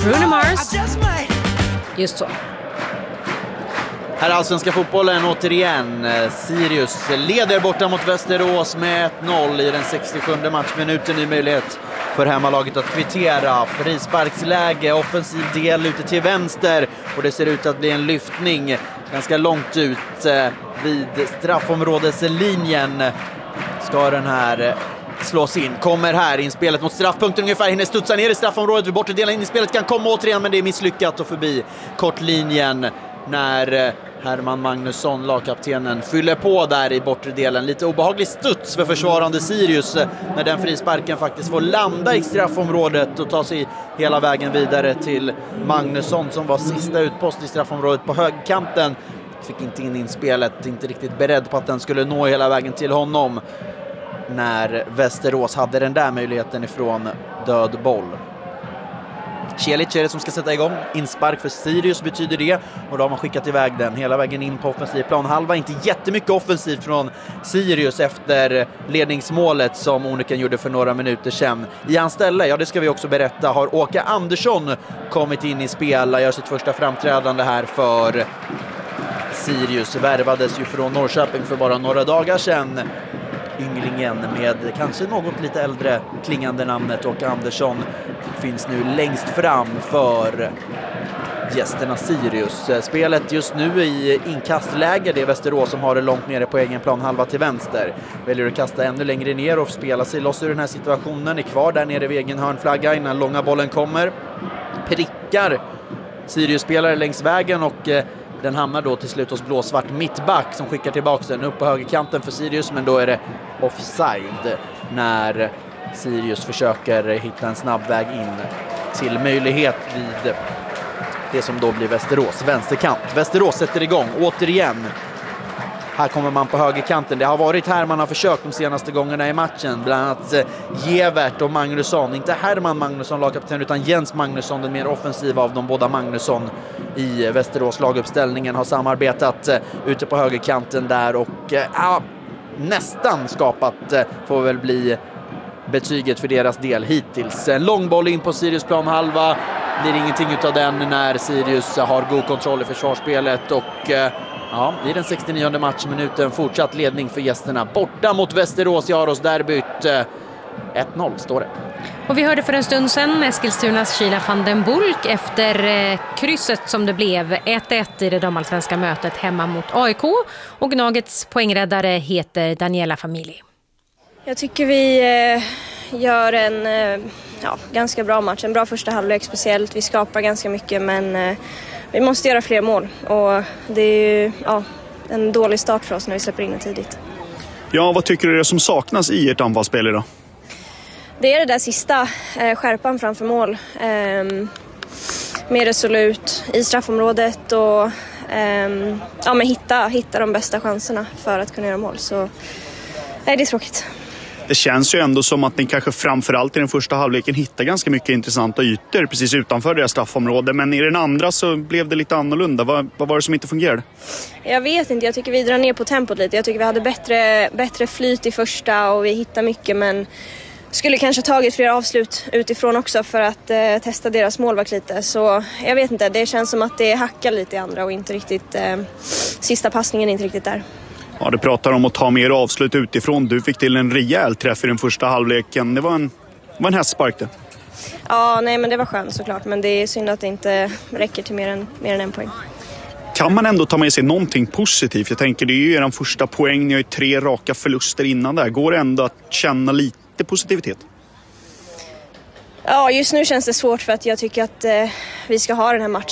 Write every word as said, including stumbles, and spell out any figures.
Bruno Mars. Just så. Här är allsvenska fotbollen återigen. Sirius leder borta mot Västerås med ett noll i den sextiosjunde matchminuten. Ny möjlighet för hemmalaget att kvittera. Frisparksläge, offensiv del ute till vänster. Och det ser ut att bli en lyftning ganska långt ut vid straffområdeslinjen. Ska den här slås in. Kommer här in spelet mot straffpunkten ungefär. Hinner studsa ner i straffområdet vid bortre delen. In i spelet kan komma återigen, men det är misslyckat och förbi kortlinjen när Herman Magnusson, lagkaptenen, fyller på där i bortre delen. Lite obehaglig studs för försvarande Sirius när den frisparken faktiskt får landa i straffområdet och ta sig hela vägen vidare till Magnusson som var sista utpost i straffområdet på högkanten. Fick inte in in spelet, inte riktigt beredd på att den skulle nå hela vägen till honom när Västerås hade den där möjligheten ifrån död boll. Celic är det som ska sätta igång. Inspark för Sirius betyder det. Och då har man skickat iväg den hela vägen in på offensiv plan. Halva inte jättemycket offensivt från Sirius efter ledningsmålet som Oneken gjorde för några minuter sedan. I hans ställe, ja det ska vi också berätta, har Åke Andersson kommit in i spel. Gör sitt första framträdande här för Sirius. Värvades ju från Norrköping för bara några dagar sedan. Ynglingen med kanske något lite äldre klingande namnet Åke Andersson finns nu längst fram för gästerna Sirius. Spelet just nu i inkastläge, det är Västerås som har det långt nere på egen plan, halva till vänster. Väljer att kasta ännu längre ner och spela sig loss ur den här situationen. Är kvar där nere vid egen hörnflagga innan långa bollen kommer. Prickar Sirius-spelare längs vägen och den hamnar då till slut hos blåsvart mittback som skickar tillbaka den upp på högerkanten för Sirius, men då är det offside när Sirius försöker hitta en snabb väg in till möjlighet vid det som då blir Västerås vänsterkant. Västerås sätter igång återigen. Här kommer man på högerkanten. Det har varit här man har försökt de senaste gångerna i matchen. Bland annat Gevert och Magnusson. Inte Herman Magnusson, lagkapten, utan Jens Magnusson, den mer offensiva av de båda Magnusson i Västerås laguppställningen, har samarbetat ute på högerkanten där och ja, nästan skapat, får väl bli betyget för deras del hittills. En lång boll in på Sirius plan halva. Blir ingenting utav den när Sirius har god kontroll i försvarsspelet och ja, i den sextionionde matchminuten fortsatt ledning för gästerna borta mot Västerås i Aros-derbyt. ett noll står det. Och vi hörde för en stund sedan Eskilstunas Kila van den Bulk efter eh, krysset som det blev ett ett i det damallsvenska mötet hemma mot A I K. Och Gnagets poängräddare heter Daniela Familj. Jag tycker vi eh, gör en eh, ja, ganska bra match. En bra första halvlek speciellt. Vi skapar ganska mycket, men eh, vi måste göra fler mål. Och det är ju ja, en dålig start för oss när vi släpper in tidigt. Ja, vad tycker du är det som saknas i ert anfallsspel idag? Det är det där sista, eh, skärpan framför mål. Eh, mer resolut i straffområdet och eh, ja, men hitta, hitta de bästa chanserna för att kunna göra mål. Så nej, det är tråkigt. Det känns ju ändå som att ni kanske framförallt i den första halvleken hittar ganska mycket intressanta ytor precis utanför deras straffområde. Men i den andra så blev det lite annorlunda. Vad, vad var det som inte fungerade? Jag vet inte, jag tycker vi drar ner på tempot lite. Jag tycker vi hade bättre, bättre flyt i första och vi hittar mycket, men skulle kanske tagit fler avslut utifrån också för att eh, testa deras målvakt lite. Så jag vet inte, det känns som att det hackar lite i andra och inte riktigt, eh, sista passningen är inte riktigt där. Ja, du pratar om att ta mer avslut utifrån. Du fick till en rejäl träff i den första halvleken. Det var en, var en hästspark det. Ja, nej men det var skönt såklart. Men det är synd att det inte räcker till mer än, mer än en poäng. Kan man ändå ta med sig någonting positivt? Jag tänker, det är ju er första poäng. Ni har ju tre raka förluster innan där. Går det ändå att känna lite positivitet? Ja, just nu känns det svårt för att jag tycker att eh, vi ska ha den här matchen